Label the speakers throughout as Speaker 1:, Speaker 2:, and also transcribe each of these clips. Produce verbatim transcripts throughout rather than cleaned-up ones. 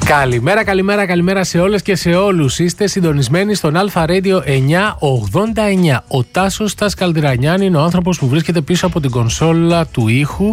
Speaker 1: Καλημέρα, καλημέρα, καλημέρα σε όλες και σε όλους. Είστε συντονισμένοι στον Αλφα Radio εννιακόσια ογδόντα εννιά. Ο Τάσος Τας Καλτηρανιάνη είναι ο άνθρωπος που βρίσκεται πίσω από την κονσόλα του ήχου.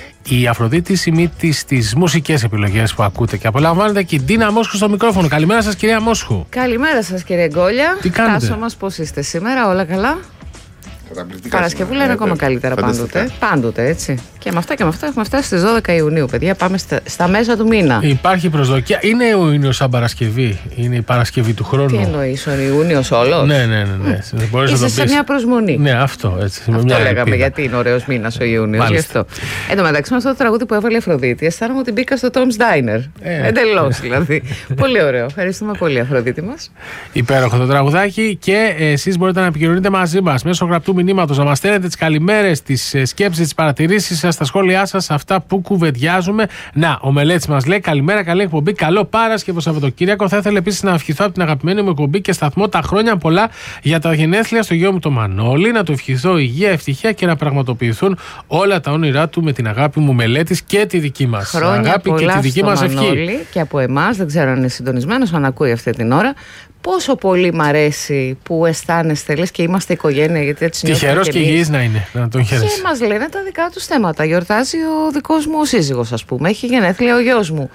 Speaker 1: Η Αφροδίτη Σιμίτης στις μουσικές επιλογές που ακούτε και απολαμβάνετε, και η Ντίνα Μόσχου στο μικρόφωνο. Καλημέρα σας, κυρία Μόσχου.
Speaker 2: Καλημέρα σας, κύριε Γκόλια.
Speaker 1: Τι κάνετε?
Speaker 2: Τάσο μας, πώς είστε σήμερα, όλα καλά? Παρασκευούλα είναι ακόμα καλύτερα πάντοτε. Πάντοτε, έτσι. Και με αυτά και με αυτά έχουμε φτάσει στις δώδεκα Ιουνίου, παιδιά. Πάμε στα, στα μέσα του μήνα. Υπάρχει
Speaker 1: προσδοκία. Είναι ο Ιούνιος σαν Παρασκευή? Είναι η Παρασκευή του χρόνου?
Speaker 2: Τι εννοείς, ο Ιούνιος όλος?
Speaker 1: Ναι, ναι, ναι. ναι.
Speaker 2: Είσαι να το σε πεις. Μια προσμονή.
Speaker 1: Ναι, αυτό έτσι.
Speaker 2: Αυτό
Speaker 1: μια
Speaker 2: λέγαμε,
Speaker 1: ελπίδα.
Speaker 2: γιατί είναι ωραίος μήνας ο Ιούνιος. Γι' αυτό. Εν τω μεταξύ, με αυτό το τραγούδι που έβαλε η Αφροδίτη, αισθάνομαι ότι μπήκα στο Tom's Diner. Ε, Εντελώς δηλαδή. Πολύ ωραίο. Ευχαριστούμε πολύ, Αφροδίτη μας.
Speaker 1: Υπέροχο το τραγουδάκι, και εσείς μπορείτε να επικοινωνείτε μαζί μας μέσω γραπτού μηνύματος, να μας στέλνετε τις καλημέρες, τις σκέψεις, τις παρατηρήσεις σας, τα σχόλιά σας, αυτά που κουβεντιάζουμε. Να, ο Μελέτης μας λέει: καλημέρα, καλή εκπομπή, καλό Παρασκευό Σαββατοκύριακο. Θα ήθελα επίσης να ευχηθώ από την αγαπημένη μου εκπομπή και σταθμό τα χρόνια πολλά για τα γενέθλια στο γιο μου το Μανώλη. Να του ευχηθώ υγεία, ευτυχία και να πραγματοποιηθούν όλα τα όνειρά του με την αγάπη μου Μελέτης και τη δική μας
Speaker 2: χρόνια
Speaker 1: αγάπη
Speaker 2: πολλά
Speaker 1: και τη δική μας ευχή.
Speaker 2: Και από εμάς, δεν ξέρω αν είναι συντονισμένος, αν ακούει αυτή την ώρα. Πόσο πολύ μ' αρέσει που αισθάνεστε λες και είμαστε οικογένεια, γιατί έτσι νιώθουμε.
Speaker 1: Τυχερός και υγιής να είναι, να τον χαίρεσαι.
Speaker 2: Και μας λένε τα δικά τους θέματα. Γιορτάζει ο δικός μου ο σύζυγος, ας πούμε. Έχει γενέθλια ο γιος μου.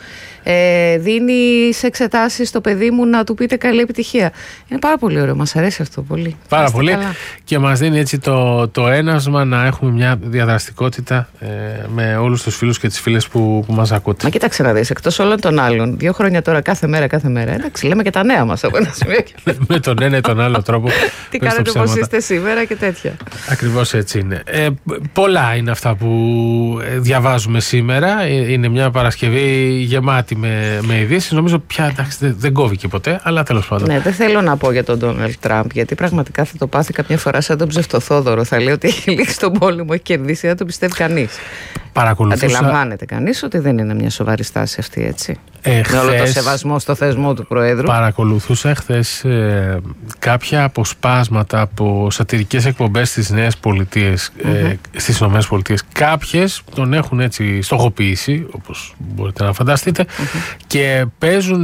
Speaker 2: Ε, δίνει σε εξετάσεις το παιδί μου να του πείτε καλή επιτυχία. Είναι πάρα πολύ ωραίο. Μας αρέσει αυτό πολύ.
Speaker 1: Πάρα
Speaker 2: Άστε
Speaker 1: πολύ.
Speaker 2: καλά.
Speaker 1: Και μας δίνει έτσι το, το ένασμα να έχουμε μια διαδραστικότητα ε, με όλους τους φίλους και τις φίλες που, που μας ακούτε.
Speaker 2: Μα κοίταξε να δεις, εκτός όλων των άλλων, δύο χρόνια τώρα κάθε μέρα, κάθε μέρα. Εντάξει, λέμε και τα νέα μας από ένα σημείο.
Speaker 1: Με τον ένα ή τον άλλο τρόπο.
Speaker 2: Τι κάνετε, πώς είστε σήμερα και τέτοια.
Speaker 1: Ακριβώς έτσι είναι. Ε, πολλά είναι αυτά που διαβάζουμε σήμερα. Είναι μια Παρασκευή γεμάτη με, με ειδήσεις. Νομίζω πια εντάξει, δεν, δεν κόβει και ποτέ, αλλά τέλος πάντων.
Speaker 2: Ναι, δεν θέλω να πω για τον Ντόναλντ Τραμπ, γιατί πραγματικά θα το πάθει κάποια φορά σαν τον Ψευτοθόδωρο. Θα λέει ότι έχει λήξει τον πόλεμο, έχει κερδίσει, δεν το πιστεύει κανείς.
Speaker 1: Παρακολουθούσα...
Speaker 2: Αντιλαμβάνεται κανείς ότι δεν είναι μια σοβαρή στάση αυτή, έτσι.
Speaker 1: Ε,
Speaker 2: με όλο το σεβασμό στο θεσμό του Προέδρου.
Speaker 1: Παρακολουθούσα χθες ε, κάποια αποσπάσματα από σατυρικές εκπομπές στις Νέες Πολιτείες, mm-hmm. ε, στις Ηνωμένες Πολιτείες. Κάποιες τον έχουν έτσι στοχοποιήσει, όπως μπορείτε να φανταστείτε, mm-hmm. και παίζουν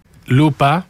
Speaker 1: λούπα.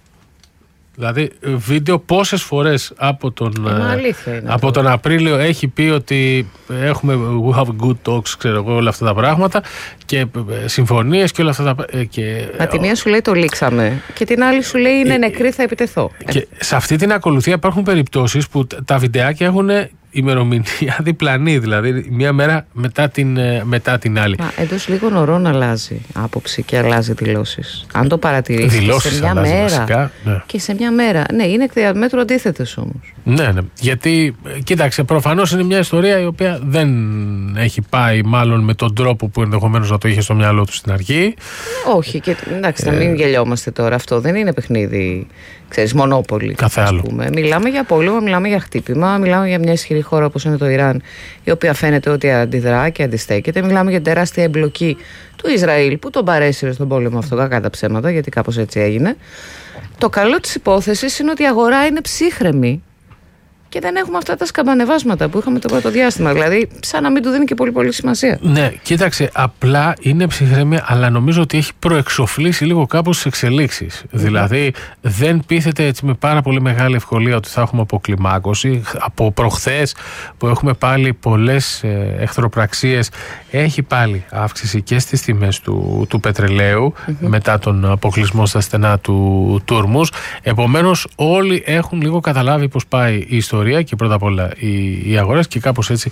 Speaker 1: Δηλαδή βίντεο πόσες φορές από τον,
Speaker 2: ε,
Speaker 1: από τον Απρίλιο έχει πει ότι έχουμε we have good talks, ξέρω εγώ, όλα αυτά τα πράγματα και συμφωνίες και όλα αυτά τα και...
Speaker 2: Μα τη μία σου λέει το λήξαμε και την άλλη σου λέει είναι νεκρή, θα επιτεθώ.
Speaker 1: Και σε αυτή την ακολουθία υπάρχουν περιπτώσεις που τα βιντεάκια έχουν ημερομηνία διπλανή, δηλαδή μία μέρα μετά την, μετά την άλλη.
Speaker 2: Μα εντός λίγων ωρών αλλάζει άποψη και αλλάζει δηλώσεις. Αν το παρατηρήσεις
Speaker 1: δηλώσεις
Speaker 2: σε μια
Speaker 1: αλλάζει,
Speaker 2: μέρα
Speaker 1: βασικά, ναι.
Speaker 2: Και σε μια μέρα. Ναι, είναι εκ διαμέτρου αντίθετες όμως.
Speaker 1: Ναι, ναι. Γιατί, κοίταξε, προφανώς είναι μια ιστορία η οποία δεν έχει πάει μάλλον με τον τρόπο που ενδεχομένως να το είχε στο μυαλό του στην αρχή.
Speaker 2: Όχι, και εντάξει, να μην ε... γελιόμαστε τώρα. Αυτό δεν είναι παιχνίδι, ξέρεις, μονόπολη.
Speaker 1: Κάθε άλλο.
Speaker 2: Μιλάμε για πόλεμο, μιλάμε για χτύπημα, μιλάμε για μια ισχυρή χώρα όπως είναι το Ιράν, η οποία φαίνεται ότι αντιδρά και αντιστέκεται. Μιλάμε για τεράστια εμπλοκή του Ισραήλ που τον παρέσυρε στον πόλεμο αυτό, κακά τα ψέματα, γιατί κάπως έτσι έγινε. Το καλό της υπόθεσης είναι ότι η αγορά είναι ψύχρεμη και δεν έχουμε αυτά τα σκαμπανεβάσματα που είχαμε το πρώτο διάστημα. Δηλαδή, σαν να μην του δίνει και πολύ πολύ σημασία.
Speaker 1: Ναι, κοίταξε, απλά είναι ψυχρέμια, αλλά νομίζω ότι έχει προεξοφλήσει λίγο κάπως τις εξελίξεις. Mm-hmm. Δηλαδή, δεν πείθεται έτσι με πάρα πολύ μεγάλη ευκολία ότι θα έχουμε αποκλιμάκωση. Από προχθές που έχουμε πάλι πολλές ε, εχθροπραξίες, έχει πάλι αύξηση και στις τιμές του, του πετρελαίου mm-hmm. μετά τον αποκλεισμό στα στενά του Τούρμους. Επομένως, όλοι έχουν λίγο καταλάβει πώς πάει η ιστορία. Και πρώτα απ' όλα οι, οι αγορές και κάπως έτσι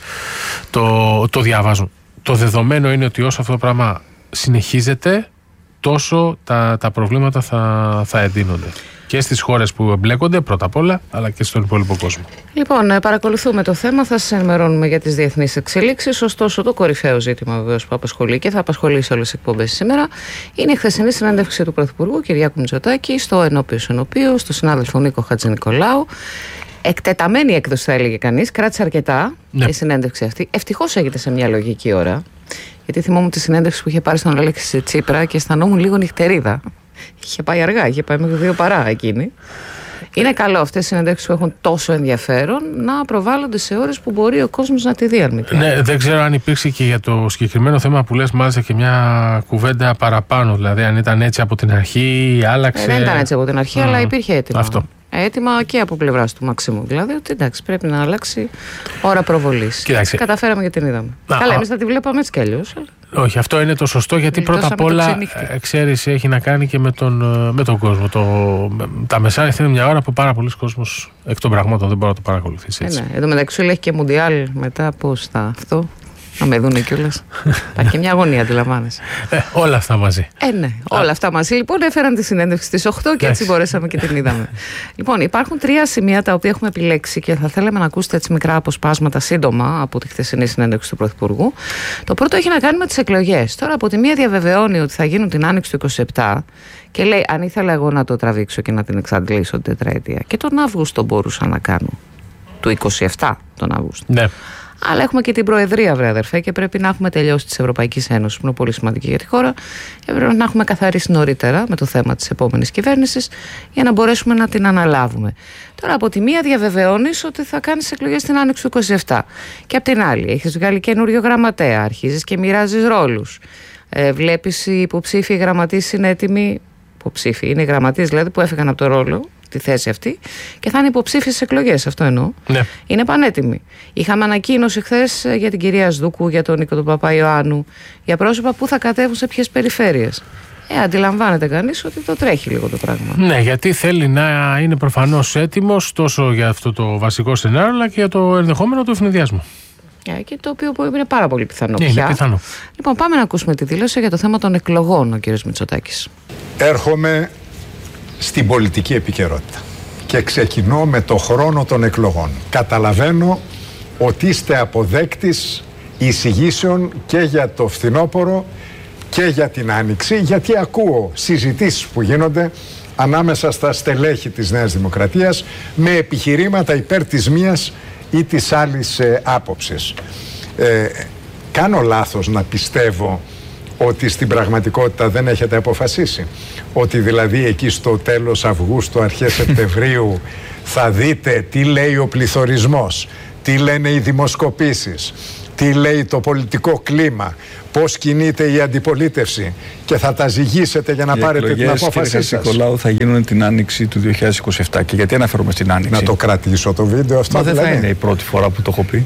Speaker 1: το, το διαβάζουν. Το δεδομένο είναι ότι όσο αυτό το πράγμα συνεχίζεται, τόσο τα, τα προβλήματα θα, θα εντείνονται. Και στις χώρες που εμπλέκονται πρώτα απ' όλα, αλλά και στον υπόλοιπο κόσμο.
Speaker 2: Λοιπόν, παρακολουθούμε το θέμα, θα σας ενημερώνουμε για τις διεθνείς εξελίξεις. Ωστόσο, το κορυφαίο ζήτημα βεβαίως που απασχολεί και θα απασχολεί σε όλες τις εκπομπές σήμερα είναι η χθεσινή συνέντευξη του Πρωθυπουργού Κυριάκου Μητσοτάκη στο ενώπιο συνοπείο, στο συνάδελφο Νίκο Χατζηνικολάου. Εκτεταμένη έκδοση, θα έλεγε κανείς. Κράτησε αρκετά ναι. η συνέντευξη αυτή. Ευτυχώς έγινε σε μια λογική ώρα. Γιατί θυμόμουν τη συνέντευξη που είχε πάρει στον Αλέξη Τσίπρα και αισθανόμουν λίγο νυχτερίδα. Είχε πάει αργά, είχε πάει μέχρι δύο παρά εκείνη. Είναι καλό αυτές οι συνεντεύξεις που έχουν τόσο ενδιαφέρον να προβάλλονται σε ώρες που μπορεί ο κόσμος να τη δει αρνητικά.
Speaker 1: Ναι, δεν ξέρω αν υπήρξε και για το συγκεκριμένο θέμα που λες, μάλιστα και μια κουβέντα παραπάνω. Δηλαδή, αν ήταν έτσι από την αρχή, άλλαξε.
Speaker 2: Ε, δεν ήταν έτσι από την αρχή, mm. αλλά υπήρχε έτοιμα.
Speaker 1: Αυτό.
Speaker 2: Έτοιμα και από πλευράς του Μαξίμου. Δηλαδή, ότι εντάξει, πρέπει να αλλάξει ώρα προβολής.
Speaker 1: Κοιτάξτε.
Speaker 2: Καταφέραμε και την είδαμε. Α, Καλά, εμείς θα τη βλέπαμε έτσι κι αλλιώς.
Speaker 1: Όχι, αυτό είναι το σωστό, γιατί πρώτα απ' όλα, ξέρεις, έχει να κάνει και με τον, με τον κόσμο. Το, με, τα μεσάνυχτα είναι μια ώρα που πάρα πολλοί κόσμος εκ των πραγμάτων δεν μπορεί να το παρακολουθήσει. Έτσι.
Speaker 2: Ε, ναι. Εν τω μεταξύ, έχει και Μουντιάλ μετά, πώς θα αυτό. Να με δούνε κιόλας. Υπάρχει και μια αγωνία, αντιλαμβάνεσαι.
Speaker 1: Ε, όλα αυτά μαζί.
Speaker 2: Ε, ναι, όλα αυτά μαζί. Λοιπόν, έφεραν τη συνέντευξη στις οκτώ και έτσι μπορέσαμε και την είδαμε. Λοιπόν, υπάρχουν τρία σημεία τα οποία έχουμε επιλέξει και θα θέλαμε να ακούσετε έτσι μικρά αποσπάσματα σύντομα από τη χθεσινή συνέντευξη του Πρωθυπουργού. Το πρώτο έχει να κάνει με τις εκλογές. Τώρα, από τη μία διαβεβαιώνει ότι θα γίνουν την άνοιξη του είκοσι επτά και λέει: αν ήθελα εγώ να το τραβήξω και να την εξαντλήσω την τετραετία. Και τον Αύγουστο μπορούσα να κάνω. Του είκοσι επτά τον Αύγουστο.
Speaker 1: Ναι.
Speaker 2: Αλλά έχουμε και την Προεδρία, βρε αδερφέ, και πρέπει να έχουμε τελειώσει τη Ευρωπαϊκή Ένωση, που είναι πολύ σημαντική για τη χώρα. Και πρέπει να έχουμε καθαρίσει νωρίτερα με το θέμα τη επόμενη κυβέρνηση, για να μπορέσουμε να την αναλάβουμε. Τώρα, από τη μία διαβεβαιώνει ότι θα κάνει εκλογές στην άνοιξη του είκοσι επτά. Και από την άλλη, έχει βγάλει καινούριο γραμματέα, αρχίζει και μοιράζει ρόλους. Ε, Βλέπει οι υποψήφοι γραμματεί είναι έτοιμοι. Υποψήφοι, είναι οι γραμματεί δηλαδή που έφυγαν από το ρόλο, τη θέση αυτή, και θα είναι υποψήφιες στις εκλογές. Αυτό εννοώ. Ναι. Είναι πανέτοιμοι. Είχαμε ανακοίνωση χθες για την κυρία Σδούκου, για τον Νίκο τον Παπαϊωάννου, για πρόσωπα που θα κατέβουν σε ποιες περιφέρειες. Ε, αντιλαμβάνεται κανείς ότι το τρέχει λίγο το πράγμα.
Speaker 1: Ναι, γιατί θέλει να είναι προφανώς έτοιμος τόσο για αυτό το βασικό σενάριο, αλλά και για το ενδεχόμενο του ευνηδιασμού.
Speaker 2: Και το οποίο είναι πάρα πολύ πιθανό
Speaker 1: ναι,
Speaker 2: πια.
Speaker 1: Είναι πιθανό.
Speaker 2: Λοιπόν, πάμε να ακούσουμε τη δήλωση για το θέμα των εκλογών, ο κ. Μητσοτάκης.
Speaker 3: Έρχομαι στην πολιτική επικαιρότητα και ξεκινώ με το χρόνο των εκλογών. Καταλαβαίνω ότι είστε αποδέκτης εισηγήσεων και για το φθινόπωρο και για την άνοιξη, γιατί ακούω συζητήσεις που γίνονται ανάμεσα στα στελέχη της Νέας Δημοκρατίας με επιχειρήματα υπέρ της μίας ή της άλλης ε, άποψης. Ε, κάνω λάθος να πιστεύω ότι στην πραγματικότητα δεν έχετε αποφασίσει? Ότι δηλαδή εκεί στο τέλος Αυγούστου, αρχές Σεπτεμβρίου θα δείτε τι λέει ο πληθωρισμός, τι λένε οι δημοσκοπήσεις, τι λέει το πολιτικό κλίμα, πώς κινείται η αντιπολίτευση και θα τα ζυγίσετε για να οι πάρετε την απόφασή σας?
Speaker 4: Νικολάου, θα γίνουν την άνοιξη του δύο χιλιάδες είκοσι επτά. Και γιατί αναφέρομαι στην άνοιξη?
Speaker 3: Να το κρατήσω το βίντεο αυτό?
Speaker 4: Μα δεν
Speaker 3: δηλαδή.
Speaker 4: θα είναι η πρώτη φορά που το έχω πει.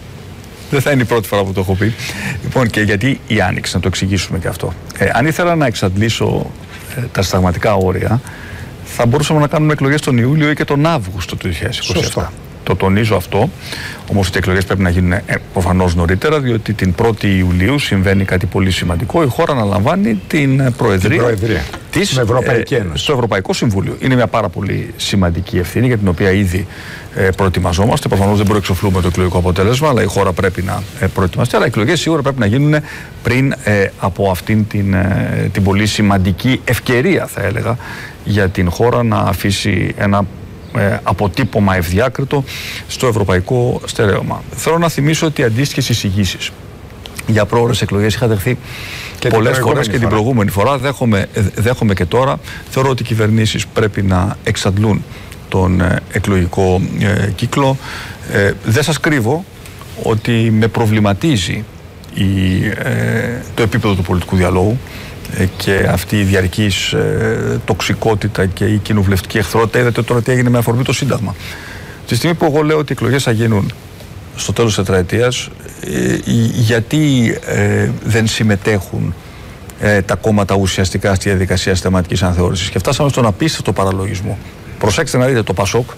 Speaker 4: Δεν θα είναι η πρώτη φορά που το έχω πει. Λοιπόν, και γιατί η άνοιξη, να το εξηγήσουμε και αυτό. Ε, αν ήθελα να εξαντλήσω ε, τα συνταγματικά όρια, θα μπορούσαμε να κάνουμε εκλογές τον Ιούλιο ή και τον Αύγουστο του δύο χιλιάδες είκοσι επτά. Σωστό. Το τονίζω αυτό. Όμως οι εκλογές πρέπει να γίνουν ε, προφανώς νωρίτερα, διότι την πρώτη Ιουλίου συμβαίνει κάτι πολύ σημαντικό. Η χώρα αναλαμβάνει την Προεδρία,
Speaker 3: την προεδρία. της Ευρωπαϊκή Ένωση. Ε,
Speaker 4: στο Ευρωπαϊκό Συμβούλιο. Είναι μια πάρα πολύ σημαντική ευθύνη για την οποία ήδη ε, προετοιμαζόμαστε. Προφανώς δεν μπορεί να εξοφλούμε το εκλογικό αποτέλεσμα, αλλά η χώρα πρέπει να ε, προετοιμαστεί. Αλλά οι εκλογές σίγουρα πρέπει να γίνουν πριν ε, από αυτήν την, ε, την πολύ σημαντική ευκαιρία, θα έλεγα, για την χώρα να αφήσει ένα Ε, αποτύπωμα ευδιάκριτο στο ευρωπαϊκό στερέωμα. Θέλω να θυμίσω ότι αντίστοιχες εισηγήσεις για πρόορες εκλογές είχα δεχθεί πολλές φορές και φορά. την προηγούμενη φορά. Δέχομαι, δέχομαι και τώρα. Θεωρώ ότι οι κυβερνήσεις πρέπει να εξαντλούν τον ε, εκλογικό ε, κύκλο. Ε, δεν σας κρύβω ότι με προβληματίζει η, ε, το επίπεδο του πολιτικού διαλόγου και αυτή η διαρκής ε, τοξικότητα και η κοινοβουλευτική εχθρότητα. Είδατε τώρα τι έγινε με αφορμή το Σύνταγμα. Τη στιγμή που εγώ λέω ότι οι εκλογές θα γίνουν στο τέλος της τετραετίας, ε, γιατί ε, δεν συμμετέχουν ε, τα κόμματα ουσιαστικά στη διαδικασία συστηματικής αναθεώρησης? Και φτάσαμε στον απίστευτο παραλογισμό. Προσέξτε να δείτε το Πασόκ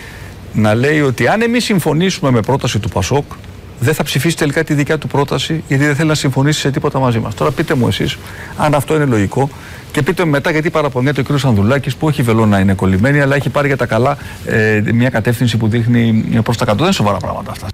Speaker 4: να λέει ότι αν εμείς συμφωνήσουμε με πρόταση του Πασόκ, δεν θα ψηφίσει τελικά τη δικιά του πρόταση, γιατί δεν θέλει να συμφωνήσει σε τίποτα μαζί μας. Τώρα πείτε μου εσείς αν αυτό είναι λογικό και πείτε μου μετά γιατί παραπονιέται ο κ. Ανδουλάκης, που όχι βελό να είναι κολλημένη, αλλά έχει πάρει για τα καλά ε, μια κατεύθυνση που δείχνει προς τα κάτω. Δεν είναι σοβαρά πράγματα αυτά.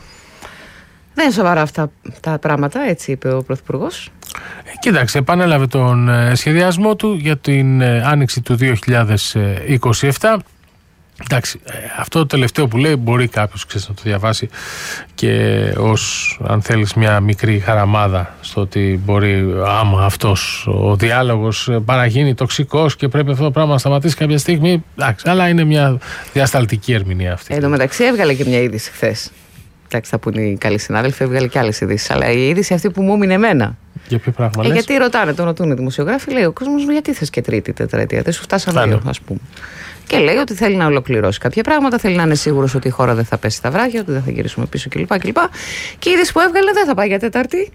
Speaker 2: Δεν είναι σοβαρά αυτά τα πράγματα, έτσι είπε ο Πρωθυπουργός.
Speaker 1: Ε, κοίταξε, επανέλαβε τον ε, σχεδιασμό του για την ε, άνοιξη του δύο χιλιάδες είκοσι επτά. Εντάξει, αυτό το τελευταίο που λέει μπορεί κάποιος, ξέρεις, να το διαβάσει και ως, αν θέλεις, μια μικρή χαραμάδα στο ότι μπορεί, άμα αυτός ο διάλογος παραγίνει τοξικός και πρέπει αυτό το πράγμα να σταματήσει κάποια στιγμή. Εντάξει, αλλά είναι μια διασταλτική ερμηνεία αυτή.
Speaker 2: Εν τω μεταξύ έβγαλε και μια είδηση χθες. Εντάξει, θα πούνε οι καλοί συνάδελφοι, έβγαλε και άλλες ειδήσεις. Αλλά η είδηση αυτή που μου έμεινε εμένα.
Speaker 1: Για ποιο πράγμα
Speaker 2: ε,
Speaker 1: λες?
Speaker 2: Γιατί ρωτάνε, τον ρωτούν οι δημοσιογράφοι, λέει ο κόσμος μου, γιατί θες και τρίτη τετραετία, δεν σου φτάσανε δύο, ας πούμε. Και λέει ότι θέλει να ολοκληρώσει κάποια πράγματα, θέλει να είναι σίγουρος ότι η χώρα δεν θα πέσει στα βράχια, ότι δεν θα γυρίσουμε πίσω κλπ. κλπ. Και η είδηση που έβγαλε δεν θα πάει για Τετάρτη.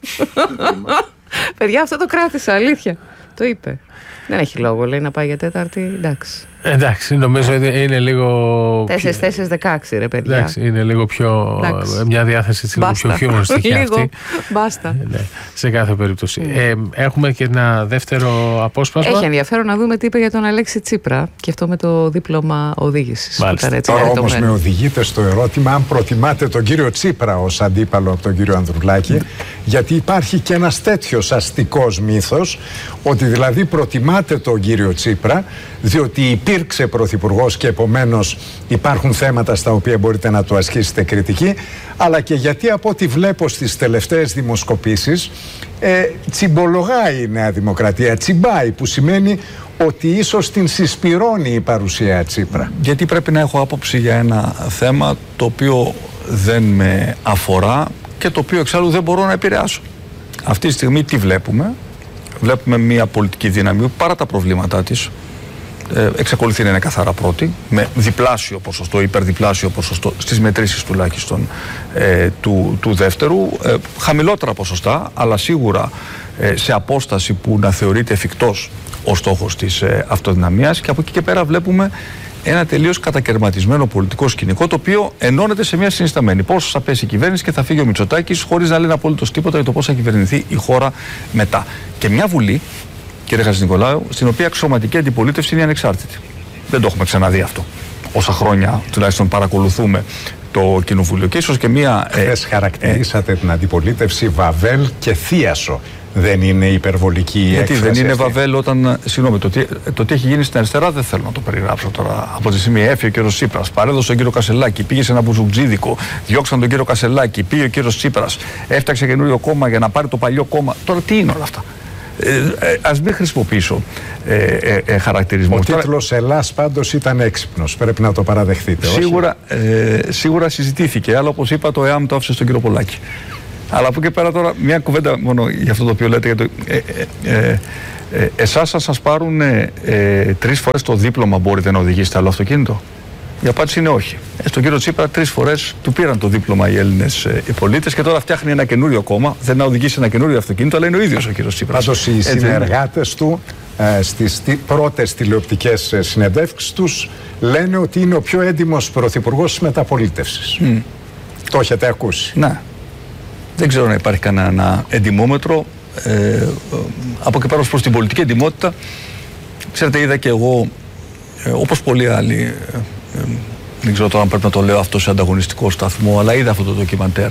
Speaker 2: Παιδιά, αυτό το κράτησα, αλήθεια. Το είπε. Δεν έχει λόγο, λέει, να πάει για Τέταρτη. Εντάξει.
Speaker 1: Εντάξει, νομίζω ότι είναι λίγο.
Speaker 2: τέσσερις τέσσερις δεκαέξι, ρε παιδιά.
Speaker 1: Εντάξει, είναι λίγο πιο.
Speaker 2: Εντάξει.
Speaker 1: Μια διάθεση έτσι, λίγο πιο χιούμοριστική αυτή.
Speaker 2: Μπάστα.
Speaker 1: Ναι, σε κάθε περίπτωση. Ε, έχουμε και ένα δεύτερο απόσπασμα.
Speaker 2: Έχει ενδιαφέρον να δούμε τι είπε για τον Αλέξη Τσίπρα και αυτό με το δίπλωμα οδήγησης.
Speaker 3: Τώρα όμως με οδηγείτε στο ερώτημα αν προτιμάτε τον κύριο Τσίπρα ως αντίπαλο από τον κύριο Ανδρουλάκη, γιατί υπάρχει και ένας τέτοιος αστικός μύθος, ότι δηλαδή προτιμάτε τον κύριο Τσίπρα διότι υπήρξε πρωθυπουργός και επομένως υπάρχουν θέματα στα οποία μπορείτε να του ασκήσετε κριτική, αλλά και γιατί από ό,τι βλέπω στις τελευταίες δημοσκοπήσεις ε, τσιμπολογάει η Νέα Δημοκρατία, τσιμπάει, που σημαίνει ότι ίσως την συσπυρώνει η παρουσία Τσίπρα.
Speaker 4: Γιατί πρέπει να έχω άποψη για ένα θέμα το οποίο δεν με αφορά και το οποίο εξάλλου δεν μπορώ να επηρεάσω. Αυτή τη στιγμή τι βλέπουμε? Βλέπουμε μια πολιτική δύναμη που παρά τα προβλήματά της ε, εξακολουθεί να είναι καθαρά πρώτη, με διπλάσιο ποσοστό, υπερδιπλάσιο ποσοστό στις μετρήσεις τουλάχιστον ε, του, του δεύτερου, ε, χαμηλότερα ποσοστά, αλλά σίγουρα ε, σε απόσταση που να θεωρείται εφικτός ο στόχος της ε, αυτοδυναμίας, και από εκεί και πέρα βλέπουμε ένα τελείως κατακαιρματισμένο πολιτικό σκηνικό, το οποίο ενώνεται σε μια συνισταμένη. Πώς θα πέσει η κυβέρνηση και θα φύγει ο Μητσοτάκης, χωρίς να λένε απολύτως τίποτα για το πώς θα κυβερνηθεί η χώρα μετά. Και μια Βουλή, κύριε Χατζηνικολάου, στην οποία αξιωματική αντιπολίτευση είναι ανεξάρτητη. Δεν το έχουμε ξαναδεί αυτό. Όσα χρόνια τουλάχιστον παρακολουθούμε το Κοινοβούλιο. Και ίσως και μια.
Speaker 3: Χθες ε, χαρακτηρίσατε ε, την αντιπολίτευση Βαβέλ και θίασο. Δεν είναι υπερβολική η
Speaker 4: έκφραση?
Speaker 3: Γιατί
Speaker 4: δεν είναι
Speaker 3: αυτή?
Speaker 4: Βαβέλ όταν. Συγγνώμη, το τι, το τι έχει γίνει στην αριστερά δεν θέλω να το περιγράψω τώρα. Από τη στιγμή έφυγε ο κύριος Τσίπρας, παρέδωσε τον κύριο Κασελάκη, πήγε σε ένα μπουζουτζίδικο, διώξαν τον κύριο Κασελάκη, πήγε ο κύριος Τσίπρας, έφτιαξε καινούριο κόμμα για να πάρει το παλιό κόμμα. Τώρα τι είναι όλα αυτά? Ε, ε, ας μην χρησιμοποιήσω ε, ε, ε, χαρακτηρισμούς.
Speaker 3: Ο τίτλος Ελλάς πάντως ήταν έξυπνος, πρέπει να το παραδεχτείτε.
Speaker 4: Σίγουρα, ε, σίγουρα συζητήθηκε, αλλά όπως είπα, το ΕΑΜ το άφησε στον κύριο Πολάκη. Αλλά από εκεί πέρα τώρα μια κουβέντα μόνο για αυτό το οποίο λέτε. Για το, ε, ε, ε, ε, εσάς θα σας πάρουν ε, ε, τρεις φορές το δίπλωμα, μπορείτε να οδηγήσετε άλλο αυτοκίνητο? Η απάντηση είναι όχι. Ε, στον κύριο Τσίπρα τρεις φορές του πήραν το δίπλωμα οι Έλληνες ε, οι πολίτες και τώρα φτιάχνει ένα καινούριο κόμμα. Δεν να οδηγήσει ένα καινούριο αυτοκίνητο, αλλά είναι ο ίδιος ο κύριος Τσίπρας.
Speaker 3: Πάντως οι συνεργάτες του ε, στις πρώτες τηλεοπτικές συνεντεύξεις τους λένε ότι είναι ο πιο έντιμος πρωθυπουργός της μεταπολίτευσης. Mm. Το έχετε ακούσει?
Speaker 4: Ναι. Δεν ξέρω να υπάρχει κανένα εντιμόμετρο. Ε, από και πέρα προς την πολιτική εντιμότητα, ξέρετε, είδα και εγώ, ε, όπως πολλοί άλλοι, ε, ε, δεν ξέρω τώρα αν πρέπει να το λέω αυτό σε ανταγωνιστικό σταθμό, αλλά είδα αυτό το ντοκιμαντέρ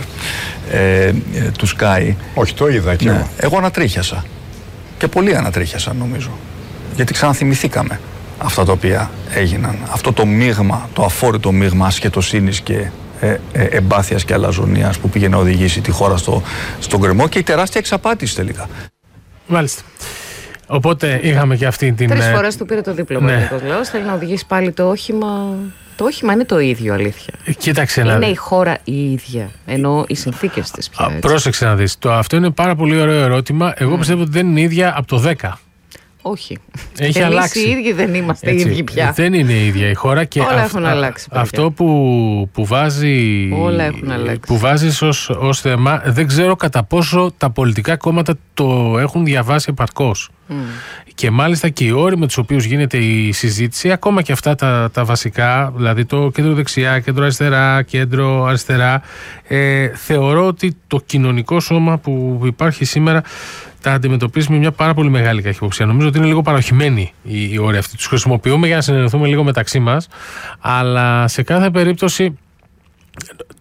Speaker 4: ε, ε, του Sky.
Speaker 3: Όχι, το είδα και
Speaker 4: ναι.
Speaker 3: εγώ.
Speaker 4: Εγώ ανατρίχιασα. Και πολλοί ανατρίχιασαν, νομίζω. Γιατί ξαναθυμηθήκαμε αυτά τα οποία έγιναν. Αυτό το μείγμα, το αφόρητο μείγμα ασχετοσύνης και Ε, ε, εμπάθειας και αλαζονίας που πήγε να οδηγήσει τη χώρα στο, στον γκρεμό, και η τεράστια εξαπάτηση τελικά.
Speaker 1: Μάλιστα. Οπότε είχαμε και αυτή την.
Speaker 2: Τρεις φορές του πήρε το δίπλωμα. Ναι. Θέλει να οδηγήσει πάλι το όχημα. Το όχημα είναι το ίδιο, αλήθεια.
Speaker 1: Κοίταξε
Speaker 2: είναι
Speaker 1: να...
Speaker 2: η χώρα η ίδια. Ενώ οι συνθήκες της πια. Έτσι.
Speaker 1: Πρόσεξε να δεις. Το, αυτό είναι πάρα πολύ ωραίο ερώτημα. Εγώ mm. πιστεύω ότι δεν είναι ίδια από το δέκα.
Speaker 2: Όχι.
Speaker 1: Έχει
Speaker 2: Εμείς
Speaker 1: αλλάξει.
Speaker 2: οι ίδιοι δεν είμαστε
Speaker 1: Έτσι,
Speaker 2: οι ίδιοι πια.
Speaker 1: Δεν είναι η ίδια η χώρα και
Speaker 2: όλα
Speaker 1: αυ,
Speaker 2: έχουν α, αλλάξει. Παιδιά.
Speaker 1: Αυτό που, που βάζει.
Speaker 2: Όλα έχουν αλλάξει.
Speaker 1: Που βάζεις ως, ως θέμα, δεν ξέρω κατά πόσο τα πολιτικά κόμματα το έχουν διαβάσει επαρκώς. Mm. Και μάλιστα και οι όροι με τους οποίους γίνεται η συζήτηση, ακόμα και αυτά τα, τα βασικά, δηλαδή το κέντρο δεξιά, κέντρο αριστερά, κέντρο αριστερά, ε, θεωρώ ότι το κοινωνικό σώμα που υπάρχει σήμερα τα αντιμετωπίζει με μια πάρα πολύ μεγάλη καχυποψία. Νομίζω ότι είναι λίγο παροχημένοι οι, οι όροι αυτοί. Τους χρησιμοποιούμε για να συνεννοηθούμε λίγο μεταξύ μας, αλλά σε κάθε περίπτωση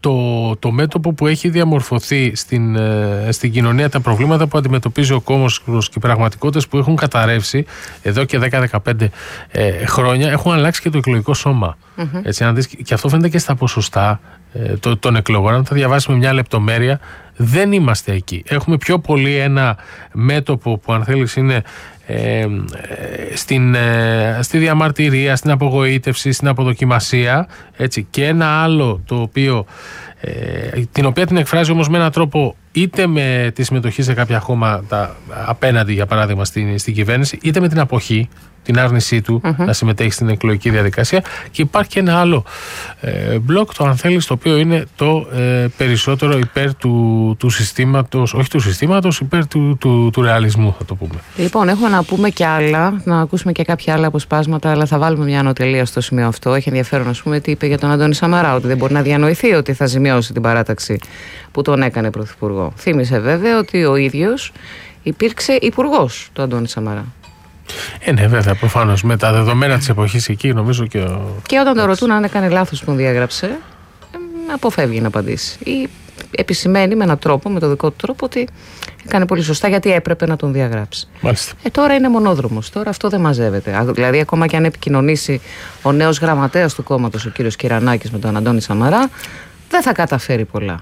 Speaker 1: το, το μέτωπο που έχει διαμορφωθεί στην, στην κοινωνία, τα προβλήματα που αντιμετωπίζει ο κόμος και οι πραγματικότητες που έχουν καταρρεύσει εδώ και δέκα με δεκαπέντε ε, χρόνια, έχουν αλλάξει και το εκλογικό σώμα. Mm-hmm. Έτσι, αν δεις, και αυτό φαίνεται και στα ποσοστά ε, το, των εκλογών. Αν τα διαβάσει με μια λεπτομέρεια, δεν είμαστε εκεί. Έχουμε πιο πολύ ένα μέτωπο που, αν θέλεις, είναι ε, στην, ε, στη διαμαρτυρία, στην απογοήτευση, στην αποδοκιμασία, έτσι, και ένα άλλο το οποίο ε, την οποία την εκφράζει όμως με έναν τρόπο είτε με τη συμμετοχή σε κάποια χώματα απέναντι, για παράδειγμα, στην, στην κυβέρνηση, είτε με την αποχή, την άρνησή του uh-huh. να συμμετέχει στην εκλογική διαδικασία. Και υπάρχει και ένα άλλο ε, μπλοκ, το αν θέλεις, το οποίο είναι το ε, περισσότερο υπέρ του, του συστήματος, όχι του συστήματος, υπέρ του, του, του ρεαλισμού, θα το πούμε.
Speaker 2: Λοιπόν, έχουμε να πούμε και άλλα, να ακούσουμε και κάποια άλλα αποσπάσματα, αλλά θα βάλουμε μια ανωτελεία στο σημείο αυτό. Έχει ενδιαφέρον, ας πούμε, τι είπε για τον Αντώνη Σαμαρά, ότι δεν μπορεί να διανοηθεί ότι θα ζημιώσει την παράταξη που τον έκανε πρωθυπουργό. Θύμισε βέβαια ότι ο ίδιος υπήρξε υπουργός του Αντώνη Σαμαρά.
Speaker 1: Ε, ναι, βέβαια, προφανώς. Με τα δεδομένα της εποχής εκεί, νομίζω και. Ο...
Speaker 2: Και όταν το ρωτούν αν έκανε λάθος που τον διάγραψε, ε, αποφεύγει να απαντήσει. Ή επισημαίνει με έναν τρόπο, με τον δικό του τρόπο, ότι έκανε πολύ σωστά γιατί έπρεπε να τον διαγράψει.
Speaker 1: Μάλιστα.
Speaker 2: Ε, τώρα είναι μονόδρομος. Τώρα αυτό δεν μαζεύεται. Δηλαδή, ακόμα και αν επικοινωνήσει ο νέος γραμματέας του κόμματος, ο κύριος Κυρανάκης, με τον Αντώνη Σαμαρά, δεν θα καταφέρει πολλά.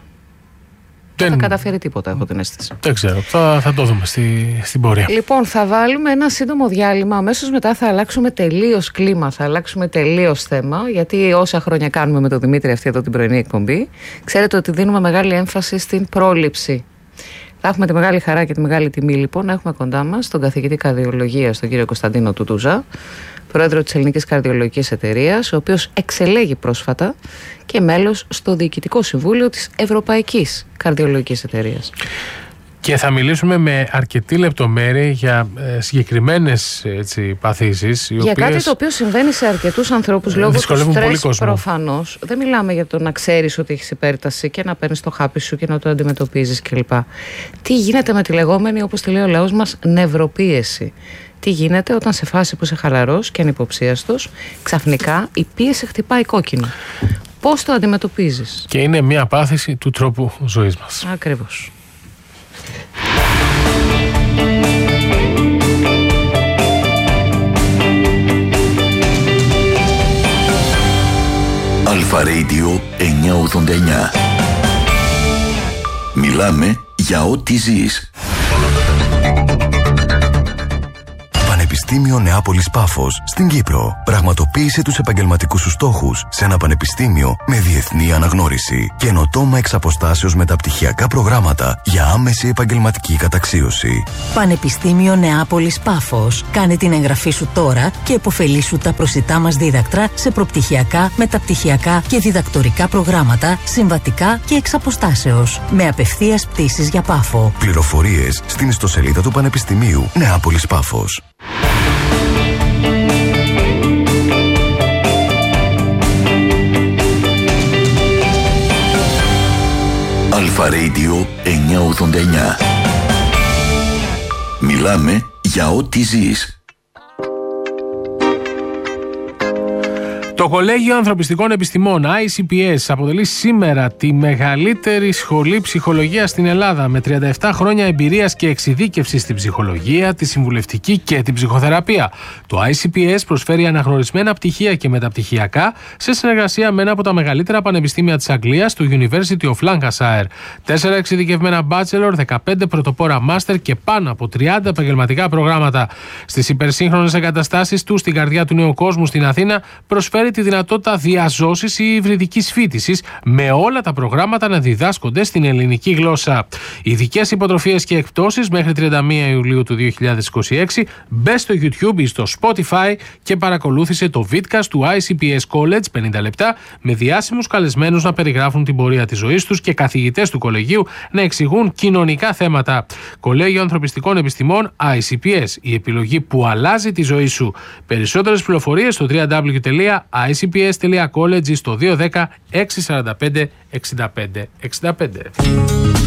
Speaker 2: Δεν θα καταφέρει τίποτα, έχω την αίσθηση.
Speaker 1: Δεν ξέρω. Θα, θα το δούμε στη, στην πορεία.
Speaker 2: Λοιπόν, θα βάλουμε ένα σύντομο διάλειμμα. Αμέσως μετά θα αλλάξουμε τελείως κλίμα, θα αλλάξουμε τελείως θέμα. Γιατί όσα χρόνια κάνουμε με τον Δημήτρη αυτή εδώ την πρωινή εκπομπή, ξέρετε ότι δίνουμε μεγάλη έμφαση στην πρόληψη. Θα έχουμε τη μεγάλη χαρά και τη μεγάλη τιμή, λοιπόν, να έχουμε κοντά μας τον καθηγητή καρδιολογίας, τον κύριο Κωνσταντίνο Τούτουζα, πρόεδρο της Ελληνικής Καρδιολογικής Εταιρείας, ο οποίος εξελέγει πρόσφατα και μέλος στο Διοικητικό Συμβούλιο της Ευρωπαϊκής Καρδιολογικής Εταιρείας.
Speaker 1: Και θα μιλήσουμε με αρκετή λεπτομέρεια για ε, συγκεκριμένες έτσι, παθήσεις. Οι
Speaker 2: για
Speaker 1: οποίες
Speaker 2: κάτι το οποίο συμβαίνει σε αρκετούς ανθρώπους λόγω του στρες, προφανώς. Δεν μιλάμε για το να ξέρεις ότι έχεις υπέρταση και να παίρνεις το χάπι σου και να το αντιμετωπίζεις κλπ. Τι γίνεται με τη λεγόμενη, όπως τη λέει ο λαός μας, νευροπίεση. Τι γίνεται όταν σε φάση που είσαι χαλαρός και ανυποψίαστος, ξαφνικά η πίεση χτυπάει κόκκινο. Πώς το αντιμετωπίζεις?
Speaker 1: Και είναι μια πάθηση του τρόπου ζωής μας.
Speaker 2: Ακριβώς.
Speaker 5: Αλφα Radio εννιακόσια ογδόντα εννιά. Μιλάμε για ό,τι ζεις.
Speaker 6: Πανεπιστήμιο Νεάπολης Πάφος στην Κύπρο. Πραγματοποίησε τους επαγγελματικούς σου στόχους σε ένα πανεπιστήμιο με διεθνή αναγνώριση. Καινοτόμα εξ αποστάσεως μεταπτυχιακά προγράμματα για άμεση επαγγελματική καταξίωση.
Speaker 7: Πανεπιστήμιο Νεάπολης Πάφος. Κάνε την εγγραφή σου τώρα και επωφελήσου τα προσιτά μας δίδακτρα σε προπτυχιακά, μεταπτυχιακά και διδακτορικά προγράμματα, συμβατικά και εξ αποστάσεως. Με απευθείας πτήσεις για Πάφο.
Speaker 6: Πληροφορίες στην ιστοσελίδα του Πανεπιστημίου Νεάπολης Πάφος.
Speaker 5: Αλφα Radio εννιακόσια ογδόντα εννιά. Μιλάμε για ό,τι ζεις.
Speaker 1: Το Κολέγιο Ανθρωπιστικών Επιστημών άι σι πι ες αποτελεί σήμερα τη μεγαλύτερη σχολή ψυχολογίας στην Ελλάδα, με τριάντα επτά χρόνια εμπειρίας και εξειδίκευσης στην ψυχολογία, τη συμβουλευτική και την ψυχοθεραπεία. Το άι σι πι ες προσφέρει αναγνωρισμένα πτυχία και μεταπτυχιακά σε συνεργασία με ένα από τα μεγαλύτερα πανεπιστήμια της Αγγλίας, το University of Lancashire. Τέσσερα εξειδικευμένα bachelor, δεκαπέντε πρωτοπόρα master και πάνω από τριάντα επαγγελματικά προγράμματα. Στις υπερσύγχρονες εγκαταστάσεις του στην καρδιά του νέου κόσμου στην Αθήνα, προσφέρει τη δυνατότητα διαζώσης ή υβριδικής φοιτησης, με όλα τα προγράμματα να διδάσκονται στην ελληνική γλώσσα. Ειδικές υποτροφίες και εκπτώσεις μέχρι τριάντα μία Ιουλίου του δύο χιλιάδες είκοσι έξι. Μπες στο YouTube ή στο Spotify και παρακολούθησε το vidcast του άι σι πι ες College πενήντα λεπτά, με διάσημους καλεσμένους να περιγράφουν την πορεία της ζωής τους και καθηγητές του κολεγίου να εξηγούν κοινωνικά θέματα. Κολέγιο Ανθρωπιστικών Επιστημών άι σι πι ες, η επιλογή που αλλάζει τη ζωή σου. Περισσότερες πληροφορίες στο double-u double-u double-u τελεία άι σι πι ες τελεία college ή στο δύο ένα μηδέν έξι τέσσερα πέντε έξι πέντε έξι πέντε.